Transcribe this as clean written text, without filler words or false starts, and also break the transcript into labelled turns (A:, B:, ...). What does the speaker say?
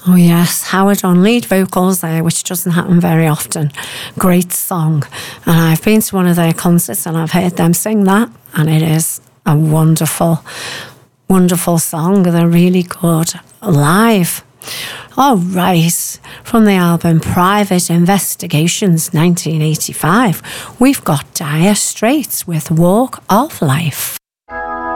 A: Oh yes, Howard on lead vocals there, which doesn't happen very often. Great song. And I've been to one of their concerts and I've heard them sing that, and it is a wonderful, wonderful song. They're really good live. All right, from the album Private Investigations 1985, we've got Dire Straits with Walk of Life.